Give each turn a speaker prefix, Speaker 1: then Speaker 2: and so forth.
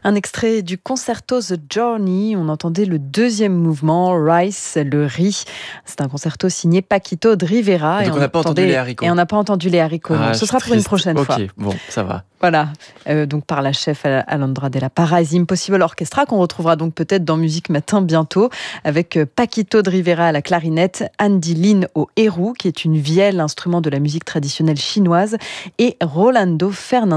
Speaker 1: Un extrait du concerto The Journey. On entendait le deuxième mouvement, Rice, le riz. C'est un concerto signé Paquito de Rivera.
Speaker 2: Et donc on n'a pas entendu les haricots.
Speaker 1: Et on n'a pas entendu les haricots. Non. Ce sera pour une prochaine fois.
Speaker 2: Ok, bon, ça va.
Speaker 1: Voilà, donc par la chef Alondra de la Parra, The Impossible Orchestra, qu'on retrouvera donc peut-être dans Musique Matin bientôt, avec Paquito de Rivera à la clarinette, Andy Lin au héros, qui est une vielle, instrument de la musique traditionnelle chinoise, et Rolando Fernandez